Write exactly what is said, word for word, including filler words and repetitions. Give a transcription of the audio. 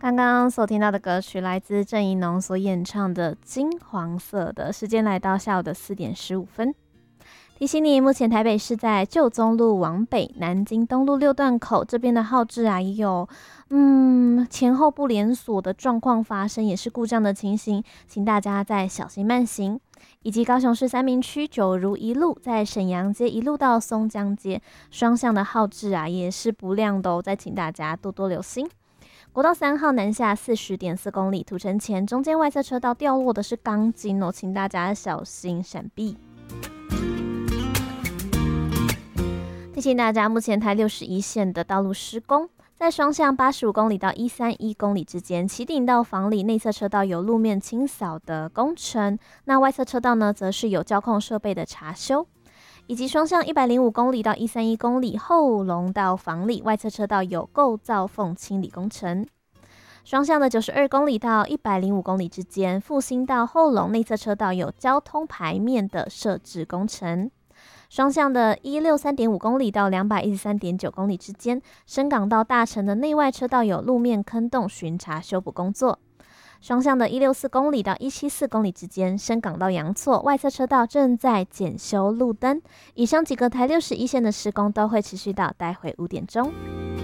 刚刚所听到的歌曲来自郑宜农所演唱的《金黄色的》，时间来到下午的四点十五分。提醒你，目前台北市在旧宗路往北、南京东路六段口这边的号志啊，也有嗯前后不连锁的状况发生，也是故障的情形，请大家再小心慢行。以及高雄市三民区九如一路在沈阳街一路到松江街双向的号志啊，也是不亮的哦，再请大家多多留心。国道三号南下四十点四公里，土城前中间外侧车道掉落的是钢筋哦，请大家小心闪避。提醒大家，目前台六十一线的道路施工，在双向八十五公里到一三一公里之间，旗顶到房里内侧车道有路面清扫的工程，那外侧车道呢，则是有交控设备的查修。以及双向一百零五公里到一三一公里后龙到房里外侧车道有构造缝清理工程。双向的九十二公里到一百零五公里之间，复兴到后龙内侧车道有交通排面的设置工程。双向的一百六十三点五公里到两百一十三点九公里之间，深港到大城的内外车道有路面坑洞巡查修补工作。双向的一百六十四公里到一百七十四公里之间，深港到阳错外侧车道正在检修路灯。以上几个台六十一线的施工都会持续到待会五点钟。